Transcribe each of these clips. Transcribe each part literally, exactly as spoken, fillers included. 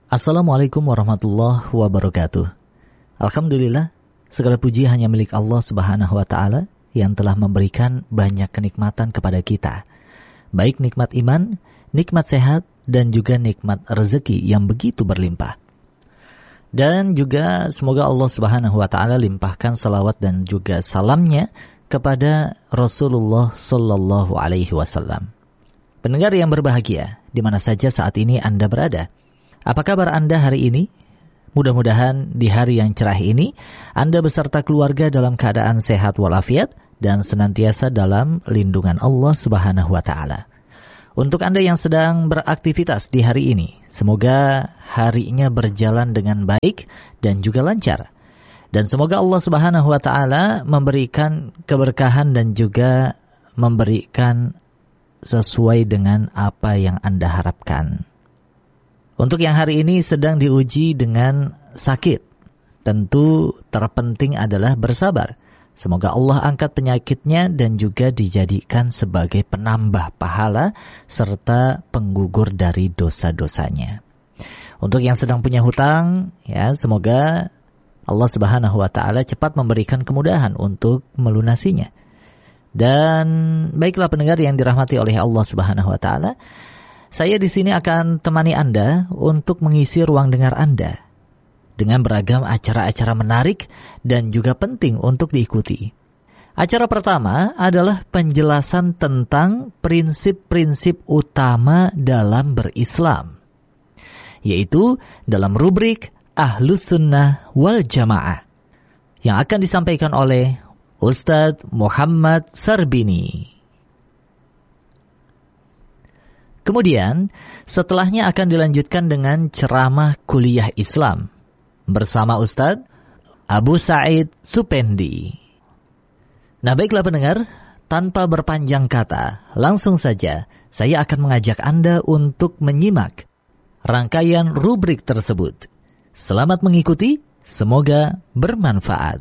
Assalamualaikum warahmatullahi wabarakatuh. Alhamdulillah, segala puji hanya milik Allah Subhanahu wa Ta'ala yang telah memberikan banyak kenikmatan kepada kita, baik nikmat iman, nikmat sehat, dan juga nikmat rezeki yang begitu berlimpah. Dan juga semoga Allah Subhanahu wa Ta'ala limpahkan salawat dan juga salamnya kepada Rasulullah Sallallahu Alaihi Wasallam. Pendengar yang berbahagia, di mana saja saat ini Anda berada, apa kabar Anda hari ini? Mudah-mudahan di hari yang cerah ini, Anda beserta keluarga dalam keadaan sehat walafiat dan senantiasa dalam lindungan Allah Subhanahu wa Ta'ala. Untuk Anda yang sedang beraktivitas di hari ini, semoga harinya berjalan dengan baik dan juga lancar. Dan semoga Allah Subhanahu wa Ta'ala memberikan keberkahan dan juga memberikan sesuai dengan apa yang Anda harapkan. Untuk yang hari ini sedang diuji dengan sakit, tentu terpenting adalah bersabar. Semoga Allah angkat penyakitnya dan juga dijadikan sebagai penambah pahala serta penggugur dari dosa-dosanya. Untuk yang sedang punya hutang, ya semoga Allah Subhanahu wa Ta'ala cepat memberikan kemudahan untuk melunasinya. Dan baiklah pendengar yang dirahmati oleh Allah Subhanahu wa Ta'ala, saya di sini akan temani Anda untuk mengisi ruang dengar Anda dengan beragam acara-acara menarik dan juga penting untuk diikuti. Acara pertama adalah penjelasan tentang prinsip-prinsip utama dalam berislam, yaitu dalam rubrik Ahlus Sunnah wal Jamaah, yang akan disampaikan oleh Ustadz Muhammad Sarbini. Kemudian, setelahnya akan dilanjutkan dengan ceramah kuliah Islam bersama Ustadz Abu Sa'id Supendi. Nah baiklah pendengar, tanpa berpanjang kata, langsung saja saya akan mengajak Anda untuk menyimak rangkaian rubrik tersebut. Selamat mengikuti, semoga bermanfaat.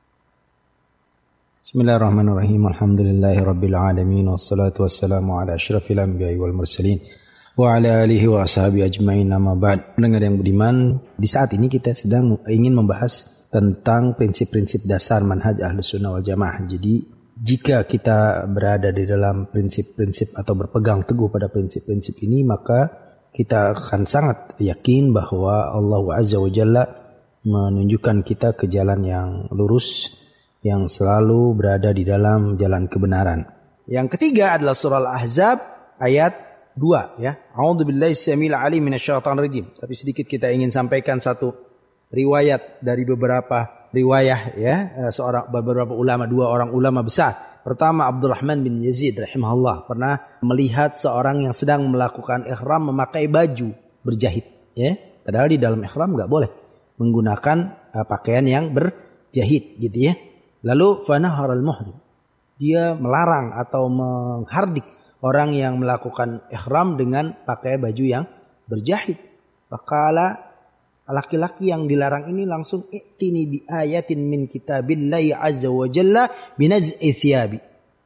Bismillahirrahmanirrahim. Alhamdulillahi rabbil alamin, wassalatu wassalamu ala asyrafil anbiya'i wal mursalin wa ala alihi wa ashabi ajmain, amma ba'd. Pendengar yang budiman, di saat ini kita sedang ingin membahas tentang prinsip-prinsip dasar manhaj Ahlus Sunnah wal Jamaah. Jadi jika kita berada di dalam prinsip-prinsip atau berpegang teguh pada prinsip-prinsip ini, maka kita akan sangat yakin bahwa Allah Azza wa Jalla menunjukkan kita ke jalan yang lurus, yang selalu berada di dalam jalan kebenaran. Yang ketiga adalah surah Al-Ahzab ayat dua, ya. A'udzubillahi samil alim minasyaitonir rajim. Tapi sedikit kita ingin sampaikan satu riwayat dari beberapa riwayah, ya, seorang beberapa ulama, dua orang ulama besar. Pertama, Abdurrahman bin Yazid rahimahullah pernah melihat seorang yang sedang melakukan ihram memakai baju berjahit, ya. Padahal di dalam ihram enggak boleh menggunakan uh, pakaian yang berjahit, gitu ya. Lalu fanahar al-muhrim, dia melarang atau menghardik orang yang melakukan ihram dengan pakai baju yang berjahit. Faqala, laki-laki yang dilarang ini langsung, i'tini bi ayatin min kitabillahi azza wa jalla binaz'i thiyabi.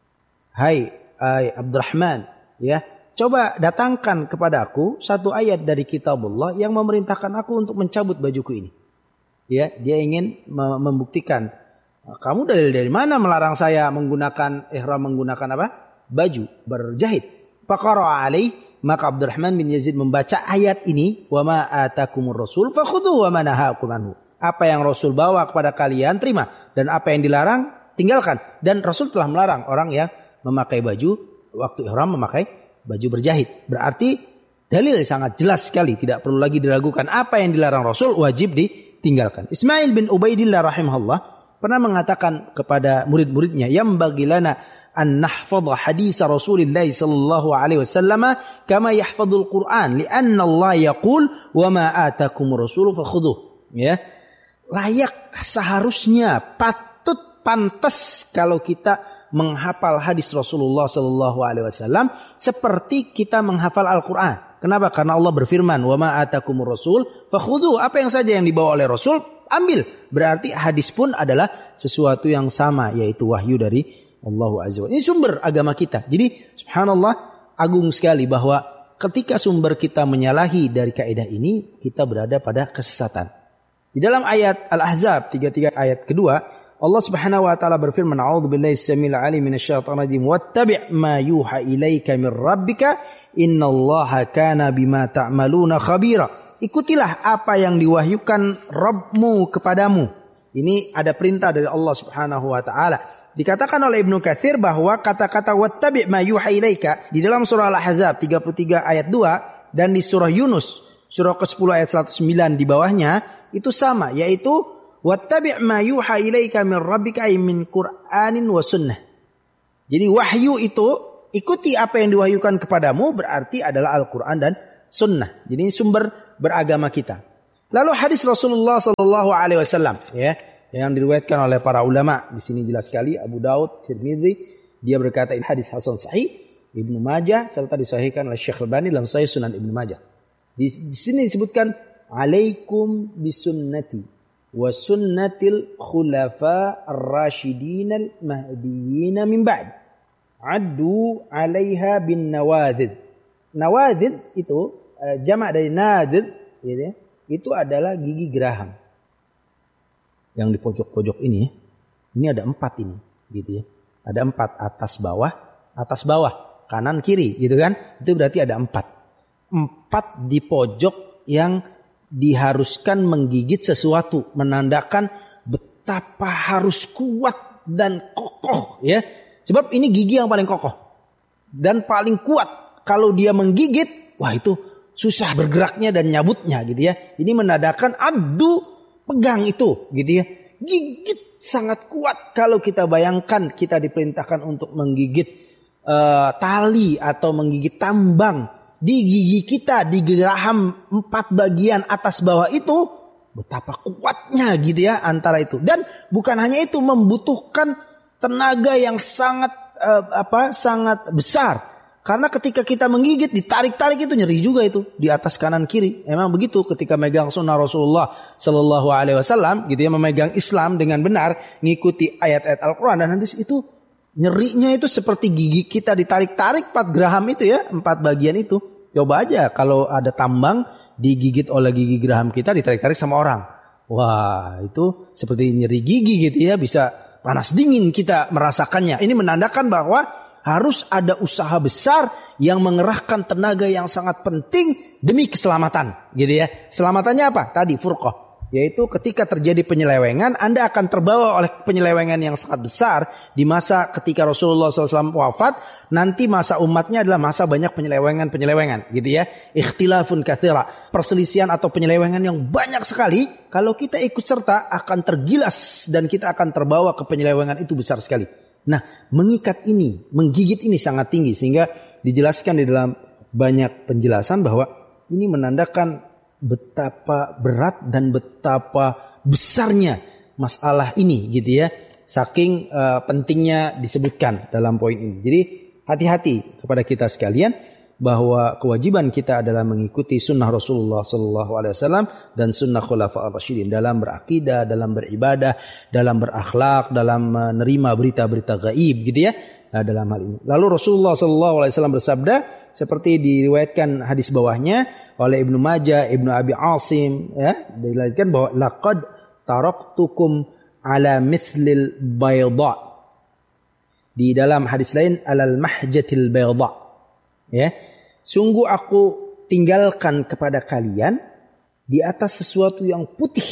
Hai, hai Abdurrahman, ya, coba datangkan kepada aku satu ayat dari kitabullah yang memerintahkan aku untuk mencabut bajuku ini. Ya, dia ingin membuktikan, kamu dalil dari mana melarang saya menggunakan ihram, menggunakan apa? Baju berjahit. Faqara alaih, maka Abdurrahman bin Yazid membaca ayat ini, wa ma atakumur rasul fakhudhu wa ma nahakum anhu. Apa yang Rasul bawa kepada kalian terima, dan apa yang dilarang tinggalkan. Dan Rasul telah melarang orang yang memakai baju waktu ihram memakai baju berjahit. Berarti dalil sangat jelas sekali, tidak perlu lagi diragukan. Apa yang dilarang Rasul wajib ditinggalkan. Ismail bin Ubaidillah rahimahullah pernah mengatakan kepada murid-muridnya, yang bagilana an nahfadha hadis Rasulullah sallallahu alaihi wasallam kama yahfadhul Quran, li'anna Allah yaqul wa ma atakum rasul fakhudhuh. Ya, layak, seharusnya, patut, pantas kalau kita menghafal hadis Rasulullah sallallahu alaihi wasallam seperti kita menghafal Al-Quran. Kenapa? Karena Allah berfirman, wa ma atakumur rasul fakhudhuh, apa yang saja yang dibawa oleh Rasul ambil. Berarti hadis pun adalah sesuatu yang sama, yaitu wahyu dari Allah Azza wa Jalla. Ini sumber agama kita. Jadi subhanallah, agung sekali bahwa ketika sumber kita menyalahi dari kaidah ini, kita berada pada kesesatan. Di dalam ayat Al-Ahzab tiga puluh tiga ayat kedua, Allah Subhanahu wa taala berfirman, "A'udzubillahi as-sami'il 'alim minasyaitonir rajim. Wattabi' ma yuha ilaika mir rabbika, innallaha kana bima ta'maluna khabira." Ikutilah apa yang diwahyukan Rabbmu kepadamu. Ini ada perintah dari Allah Subhanahu wa taala. Dikatakan oleh Ibnu Katsir bahwa kata-kata wattabi' ma yuha ilaika di dalam surah Al-Ahzab tiga puluh tiga ayat dua dan di surah Yunus surah ke sepuluh ayat seratus sembilan di bawahnya itu sama, yaitu wattabi' ma yuha ilaika min rabbika ay min Qur'anin wa sunnah. Jadi wahyu itu ikuti apa yang diwahyukan kepadamu berarti adalah Al-Qur'an dan sunnah. Jadi ini sumber beragama kita. Lalu hadis Rasulullah sallallahu alaihi wasallam ya, yang diriwayatkan oleh para ulama. Di sini jelas sekali Abu Daud, Tirmidzi, dia berkata ini hadis hasan sahih, Ibnu Majah serta disahihkan oleh Syekh Albani dalam Sahih Sunan Ibnu Majah. Di, di sini disebutkan alaikum bisunnati wa sunnatil khulafa ar-rasyidin al-mahdiyyin min ba'd. Addu 'alaiha bin nawadid. Nawadid itu uh, jamak dari nadid, gitu ya. Itu adalah gigi geraham. Yang di pojok-pojok ini, ini ada empat ini, gitu ya. Ada empat, atas bawah, atas bawah, kanan kiri, gitu kan? Itu berarti ada empat. Empat di pojok yang diharuskan menggigit sesuatu, menandakan betapa harus kuat dan kokoh, ya. Sebab ini gigi yang paling kokoh dan paling kuat. Kalau dia menggigit, wah itu susah bergeraknya dan nyabutnya, gitu ya. Ini menandakan adu. Pegang itu, gitu ya. Gigit sangat kuat. Kalau kita bayangkan kita diperintahkan untuk menggigit uh, tali atau menggigit tambang di gigi kita, di geraham empat bagian atas bawah itu, betapa kuatnya, gitu ya, antara itu. Dan bukan hanya itu, membutuhkan tenaga yang sangat uh, apa, sangat besar. Karena ketika kita menggigit, ditarik-tarik itu nyeri juga itu di atas kanan kiri. Emang begitu ketika megang sunnah Rasulullah Sallallahu Alaihi Wasallam, gitu ya, memegang Islam dengan benar, ngikuti ayat-ayat Al-Quran dan hadis itu, nyerinya itu seperti gigi kita ditarik-tarik empat geraham itu ya, empat bagian itu. Coba aja kalau ada tambang digigit oleh gigi geraham kita, ditarik-tarik sama orang. Wah, itu seperti nyeri gigi, gitu ya, bisa panas dingin kita merasakannya. Ini menandakan bahwa harus ada usaha besar yang mengerahkan tenaga yang sangat penting demi keselamatan, gitu ya. Selamatannya apa? Tadi furqah, yaitu ketika terjadi penyelewengan, Anda akan terbawa oleh penyelewengan yang sangat besar di masa ketika Rasulullah shallallahu alaihi wasallam wafat. Nanti masa umatnya adalah masa banyak penyelewengan-penyelewengan, gitu ya. Ikhtilafun katsira, perselisihan atau penyelewengan yang banyak sekali. Kalau kita ikut serta akan tergilas dan kita akan terbawa ke penyelewengan itu besar sekali. Nah, mengikat ini, menggigit ini sangat tinggi sehingga dijelaskan di dalam banyak penjelasan bahwa ini menandakan betapa berat dan betapa besarnya masalah ini, gitu ya. Saking uh, pentingnya disebutkan dalam poin ini. Jadi hati-hati kepada kita sekalian bahwa kewajiban kita adalah mengikuti sunnah Rasulullah Sallallahu Alaihi Wasallam dan sunnah Khulafa ar-Rasyidin dalam berakidah, dalam beribadah, dalam berakhlak, dalam menerima berita-berita gaib, gitu ya. Nah, dalam hal ini. Lalu Rasulullah Sallallahu Alaihi Wasallam bersabda seperti diriwayatkan hadis bawahnya oleh Ibnu Majah, Ibnu Abi Asim, ya, diriwayatkan bahwa laqad taraktukum ala mithlil bayda. Di dalam hadis lain alal mahjatil bayda. Ya. Sungguh aku tinggalkan kepada kalian di atas sesuatu yang putih.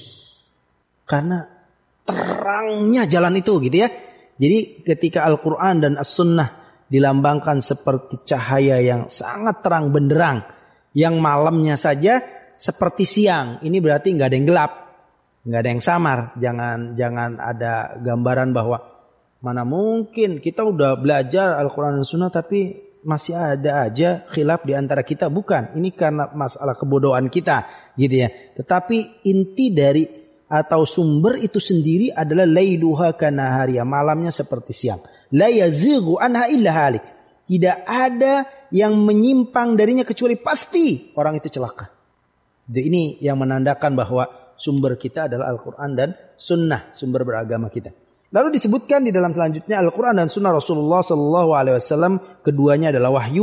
Karena terangnya jalan itu, gitu ya. Jadi ketika Al-Quran dan As-Sunnah dilambangkan seperti cahaya yang sangat terang benderang. Yang malamnya saja seperti siang. Ini berarti nggak ada yang gelap. Nggak ada yang samar. Jangan, jangan ada gambaran bahwa mana mungkin kita udah belajar Al-Quran dan Sunnah tapi masih ada aja khilaf di antara kita. Bukan, ini karena masalah kebodohan kita, gitu ya. Tetapi inti dari atau sumber itu sendiri adalah lailuha kanahariya, malamnya seperti siang. La yazighu anha illa halik. Tidak ada yang menyimpang darinya kecuali pasti orang itu celaka. Jadi ini yang menandakan bahwa sumber kita adalah Al-Quran dan Sunnah, sumber beragama kita. Lalu disebutkan di dalam selanjutnya Al-Quran dan Sunnah Rasulullah Sallallahu Alaihi Wasallam, keduanya adalah wahyu.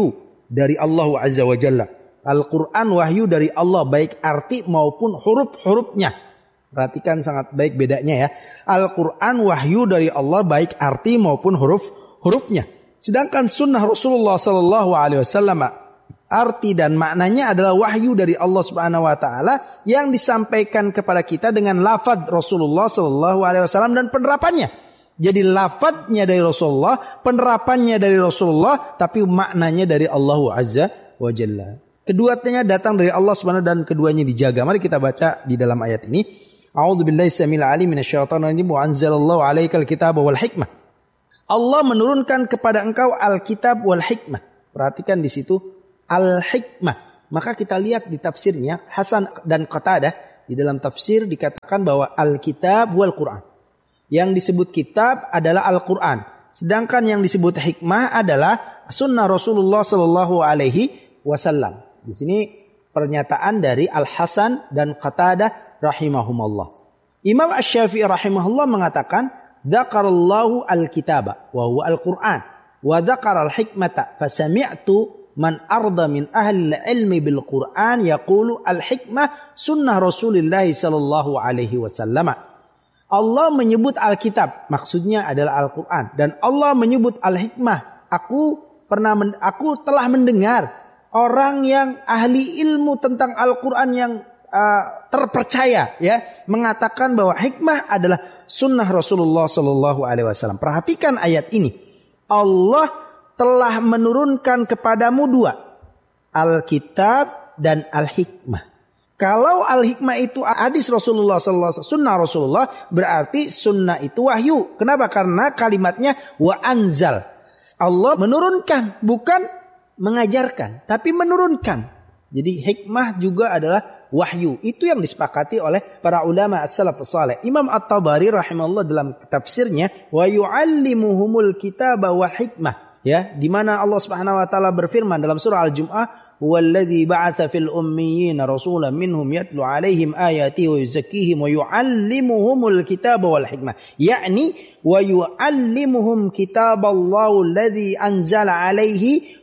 dari Allah Azza wa Jalla. Al-Quran wahyu dari Allah, baik arti maupun huruf-hurufnya. Perhatikan sangat baik bedanya ya. Al-Quran wahyu dari Allah, baik arti maupun huruf-hurufnya. Sedangkan sunnah Rasulullah Sallallahu Alaihi Wasallam, arti dan maknanya adalah wahyu dari Allah Subhanahu Wa Taala yang disampaikan kepada kita dengan lafaz Rasulullah Sallallahu Alaihi Wasallam dan penerapannya. Jadi lafaznya dari Rasulullah, penerapannya dari Rasulullah, tapi maknanya dari Allah Azza wa Jalla. Keduanya datang dari Allah Subhanahu dan keduanya dijaga. Mari kita baca di dalam ayat ini. A'udzubillahi samil alim minasyaitonir rajim wa anzalallahu 'alaikal kitaba wal hikmah. Allah menurunkan kepada engkau Alkitab wal hikmah. Perhatikan di situ al-hikmah. Maka kita lihat di tafsirnya Hasan dan Qatadah di dalam tafsir dikatakan bahwa Alkitab wal Quran. Yang disebut kitab adalah Al-Quran. Sedangkan yang disebut hikmah adalah sunnah Rasulullah Sallallahu Alaihi Wasallam. Di sini pernyataan dari Al-Hasan dan Qatadah rahimahumullah. Imam Asy-Syafi'i rahimahullah mengatakan, Dzakarallahu al-kitaba wa huwa al-Quran wa dzakara al-hikmata fasami'tu man arda min ahli ilmi bil Quran yaqulu al-hikmah sunnah Rasulullah Sallallahu Alaihi Wasallam. Allah menyebut Alkitab, maksudnya adalah Al-Quran, dan Allah menyebut Al-Hikmah. Aku pernah, men- aku telah mendengar orang yang ahli ilmu tentang Al-Quran yang uh, terpercaya, ya, mengatakan bahwa hikmah adalah sunnah Rasulullah Sallallahu Alaihi Wasallam. Perhatikan ayat ini. Allah telah menurunkan kepadamu dua, Alkitab dan Al-Hikmah. Kalau al-hikmah itu hadis Rasulullah sallallahu alaihi wasallam, sunnah Rasulullah, berarti sunnah itu wahyu. Kenapa? Karena kalimatnya wa anzal. Allah menurunkan, bukan mengajarkan, tapi menurunkan. Jadi hikmah juga adalah wahyu. Itu yang disepakati oleh para ulama as-salafus saleh. Imam At-Tabari rahimahullah dalam tafsirnya wa yu'allimuhumul kitaba wal hikmah, ya, di mana Allah Subhanahu wa taala berfirman dalam surah Al-Jumu'ah, والذي بعث في الأميين رسولا منهم يتلو عليهم آياته ويزكيهم ويعلمهم الكتاب والحكمة يعني ويعلمهم كتاب الله الذي أنزل عليه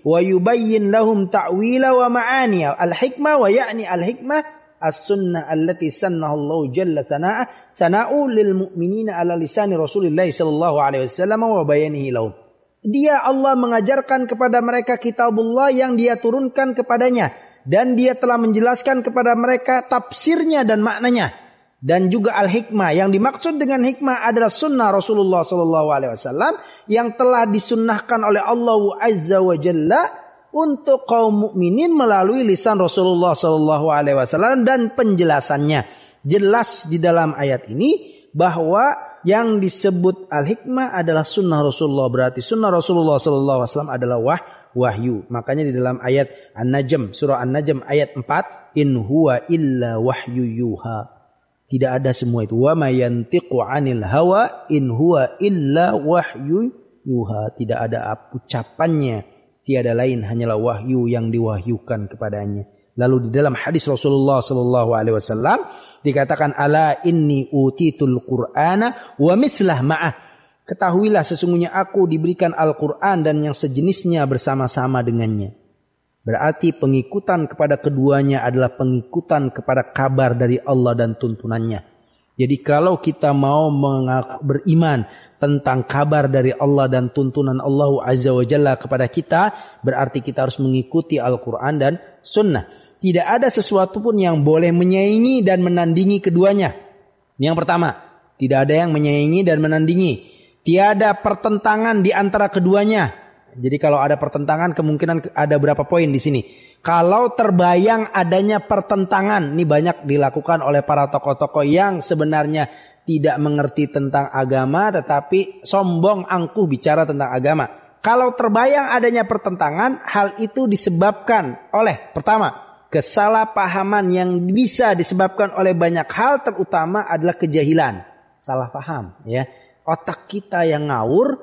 ويبين لهم تأويل ومعاني الحكمة ويعني الحكمة السنة التي سنها الله جل ثناء ثناء للمؤمنين على لسان رسول الله صلى الله عليه وسلم وبيانه لهم. Dia Allah mengajarkan kepada mereka kitabullah yang dia turunkan kepadanya. Dan dia telah menjelaskan kepada mereka tafsirnya dan maknanya. Dan juga al-hikmah. Yang dimaksud dengan hikmah adalah sunnah Rasulullah sallallahu alaihi wasallam yang telah disunnahkan oleh Allah Azza wa Jalla untuk kaum mukminin melalui lisan Rasulullah sallallahu alaihi wasallam dan penjelasannya. Jelas di dalam ayat ini bahwa yang disebut al-hikmah adalah sunnah Rasulullah. Berarti sunnah Rasulullah sallallahu alaihi wasallam adalah wah, wahyu. Makanya di dalam ayat An-Najm, surah An-Najm ayat empat, in huwa illa wahyu yuha. Tidak ada semua itu. Wa ma yantiqu 'anil hawa in huwa illa wahyu yuha. Tidak ada ucapannya, tiada lain hanyalah wahyu yang diwahyukan kepadanya. Lalu di dalam hadis Rasulullah sallallahu alaihi wasallam dikatakan ala inni utitul qur'ana wa mithlah ma'ah. Ketahuilah sesungguhnya aku diberikan Al-Qur'an dan yang sejenisnya bersama-sama dengannya. Berarti pengikutan kepada keduanya adalah pengikutan kepada kabar dari Allah dan tuntunannya. Jadi kalau kita mau beriman tentang kabar dari Allah dan tuntunan Allah Azza wa Jalla kepada kita, berarti kita harus mengikuti Al-Quran dan Sunnah. Tidak ada sesuatu pun yang boleh menyaingi dan menandingi keduanya. Yang pertama, tidak ada yang menyaingi dan menandingi. Tiada pertentangan di antara keduanya. Jadi kalau ada pertentangan kemungkinan ada berapa poin di sini. Kalau terbayang adanya pertentangan, ini banyak dilakukan oleh para tokoh-tokoh yang sebenarnya tidak mengerti tentang agama tetapi sombong angkuh bicara tentang agama. Kalau terbayang adanya pertentangan, hal itu disebabkan oleh pertama, kesalahpahaman yang bisa disebabkan oleh banyak hal, terutama adalah kejahilan, salah paham, ya. Otak kita yang ngawur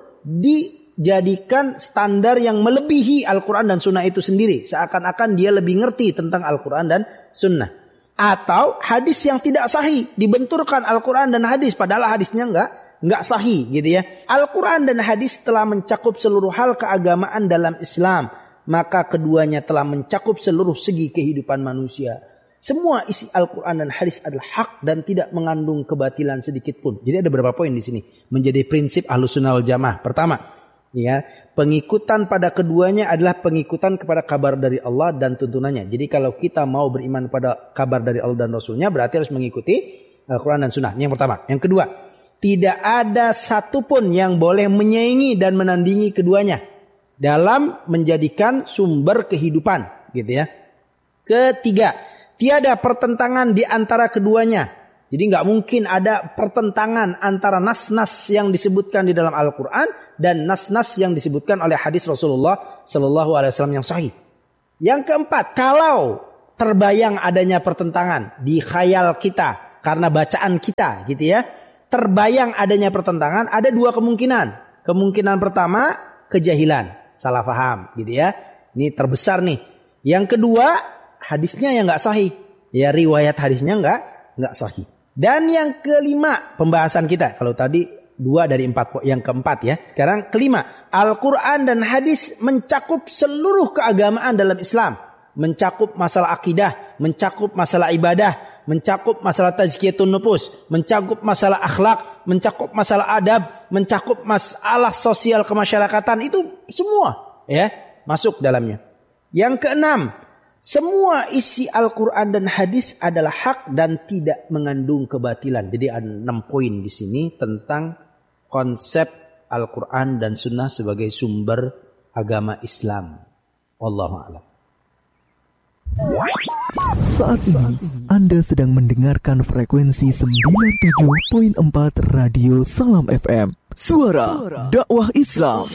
dijadikan standar yang melebihi Al-Quran dan Sunnah itu sendiri, seakan-akan dia lebih ngerti tentang Al-Quran dan Sunnah. Atau hadis yang tidak sahih dibenturkan Al-Quran dan hadis, padahal hadisnya enggak enggak sahih, gitu ya. Al-Quran dan hadis telah mencakup seluruh hal keagamaan dalam Islam. maka keduanya telah mencakup seluruh segi kehidupan manusia. Semua isi Al-Quran dan hadis adalah hak dan tidak mengandung kebatilan sedikit pun. Jadi ada beberapa poin di sini menjadi prinsip Ahlussunnah wal Jamaah. Pertama, ya, pengikutan pada keduanya adalah pengikutan kepada kabar dari Allah dan tuntunannya. Jadi kalau kita mau beriman pada kabar dari Allah dan Rasulnya, berarti harus mengikuti Al-Quran dan Sunnah. Ini yang pertama. Yang kedua, tidak ada satupun yang boleh menyaingi dan menandingi keduanya dalam menjadikan sumber kehidupan, gitu ya. Ketiga, tiada pertentangan di antara keduanya. Jadi nggak mungkin ada pertentangan antara nas-nas yang disebutkan di dalam Al-Quran dan nas-nas yang disebutkan oleh hadis Rasulullah Sallallahu Alaihi Wasallam yang sahih. Yang keempat, kalau terbayang adanya pertentangan di khayal kita karena bacaan kita, gitu ya, terbayang adanya pertentangan, ada dua kemungkinan. Kemungkinan pertama, kejahilan, salah faham, gitu ya. Ini terbesar nih. Yang kedua, hadisnya yang nggak sahih, ya, riwayat hadisnya nggak nggak sahih. Dan yang kelima pembahasan kita, kalau tadi dua dari empat, yang keempat ya. Sekarang kelima, Al-Quran dan hadis mencakup seluruh keagamaan dalam Islam, mencakup masalah akidah, mencakup masalah ibadah, mencakup masalah tazkiyatun nufus, mencakup masalah akhlak, mencakup masalah adab, mencakup masalah sosial kemasyarakatan, itu semua ya masuk dalamnya. Yang keenam, semua isi Al-Quran dan hadis adalah hak dan tidak mengandung kebatilan. Jadi ada enam poin di sini tentang konsep Al-Quran dan Sunnah sebagai sumber agama Islam. Wallahu a'lam. Saat ini Anda sedang mendengarkan frekuensi sembilan puluh tujuh koma empat Radio Salam F M. Suara dakwah Islam.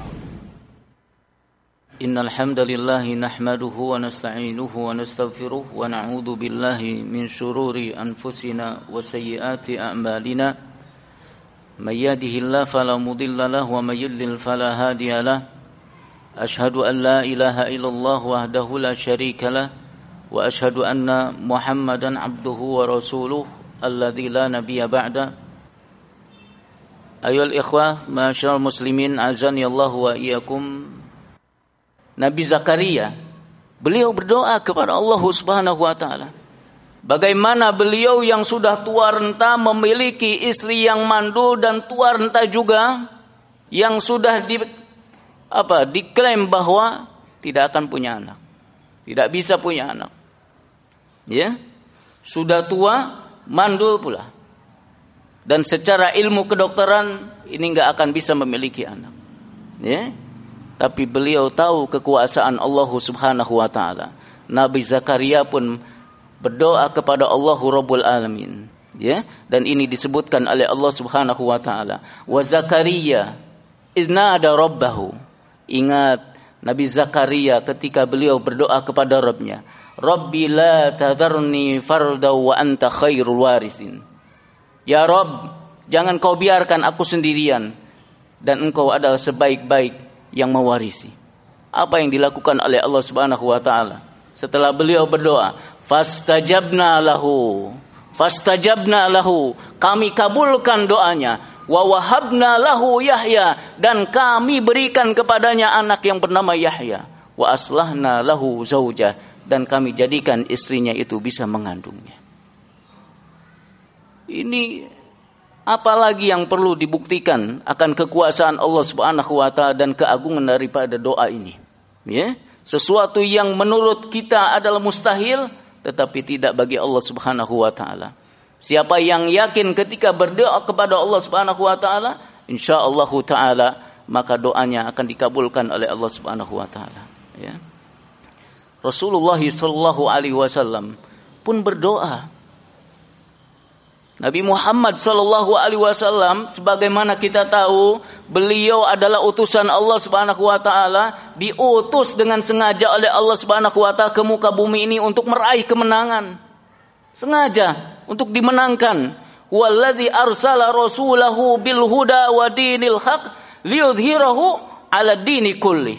Innal hamdalillah nahmaduhu wa nasta'inuhu wa nastaghfiruh wa na'udzu billahi min shururi anfusina wa sayyiati a'malina. May yahdihillahu fala mudilla lahu wa may yudlil fala hadiya lahu. Ashhadu an la ilaha illallah wahdahu la syarika lah wa ashhadu anna Muhammadan abduhu wa rasuluh alladzi la nabiyya ba'da. Ayyuhal ikhwah ma'asyiral muslimin azani Allah wa iyyakum. Nabi Zakaria, beliau berdoa kepada Allah Subhanahu wa taala. Bagaimana beliau yang sudah tua renta memiliki istri yang mandul dan tua renta juga yang sudah di apa diklaim bahwa tidak akan punya anak. Tidak bisa punya anak. Ya. Sudah tua, mandul pula. Dan secara ilmu kedokteran ini enggak akan bisa memiliki anak. Ya. Tapi beliau tahu kekuasaan Allah Subhanahu wa taala. Nabi Zakaria pun berdoa kepada Allah Rabbul Alamin, ya. Dan ini disebutkan oleh Allah Subhanahu wa taala. Wa Zakaria iznada rabbahu. Ingat Nabi Zakaria ketika beliau berdoa kepada Rabb-Nya, Rabbi la tadharni farda wa anta khairul warisin. Ya Rabb, jangan kau biarkan aku sendirian dan engkau adalah sebaik-baik yang mewarisi. Apa yang dilakukan oleh Allah Subhanahu wa taala setelah beliau berdoa? Fastajabna lahu. Fastajabna lahu. Kami kabulkan doanya. Wa wahabna lahu Yahya, dan kami berikan kepadanya anak yang bernama Yahya. Wa aslahna lahu zaujah, dan kami jadikan istrinya itu bisa mengandungnya. Ini apalagi yang perlu dibuktikan akan kekuasaan Allah Subhanahu wa taala dan keagungan daripada doa ini. Ya, sesuatu yang menurut kita adalah mustahil tetapi tidak bagi Allah Subhanahu wa taala. Siapa yang yakin ketika berdoa kepada Allah Subhanahu wa taala, insyaallah taala maka doanya akan dikabulkan oleh Allah Subhanahu wa taala, ya. Rasulullah sallallahu alaihi wasallam pun berdoa. Nabi Muhammad sallallahu alaihi wasallam sebagaimana kita tahu beliau adalah utusan Allah Subhanahu wa taala, diutus dengan sengaja oleh Allah Subhanahu wa taala ke muka bumi ini untuk meraih kemenangan. Sengaja untuk dimenangkan. Wallazi arsala rasulahu bil huda wa dinil haq liyudhhirahu 'ala dini kulli.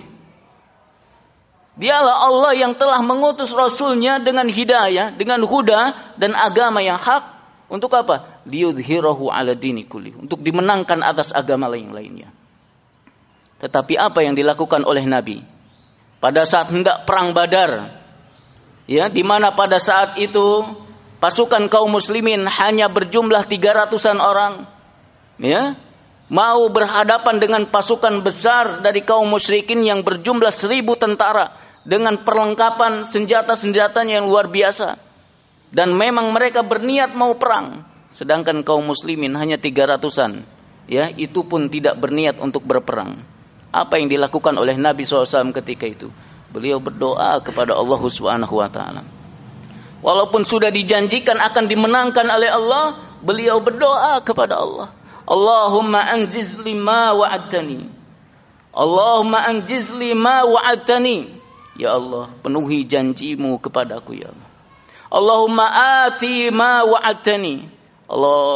Dialah Allah yang telah mengutus rasulnya dengan hidayah, dengan huda dan agama yang hak. Untuk apa? Liyudhhirahu 'ala dini kulli, untuk dimenangkan atas agama lain-lainnya. Tetapi apa yang dilakukan oleh Nabi pada saat hendak perang Badar, ya, di mana pada saat itu pasukan kaum muslimin hanya berjumlah tiga ratusan orang, ya, mau berhadapan dengan pasukan besar dari kaum musyrikin yang berjumlah seribu tentara dengan perlengkapan senjata-senjatanya yang luar biasa, dan memang mereka berniat mau perang, sedangkan kaum muslimin hanya tiga ratusan, ya, itu pun tidak berniat untuk berperang. Apa yang dilakukan oleh Nabi shallallahu alaihi wasallam ketika itu? Beliau berdoa kepada Allah subhanahu wa ta'ala. Walaupun sudah dijanjikan akan dimenangkan oleh Allah, beliau berdoa kepada Allah. Allahumma anjiz lima wa'adtani. Allahumma anjiz lima wa'adtani. Ya Allah, penuhi janjimu kepadaku ya Allah. Allahumma ati ma wa'adtani. Allah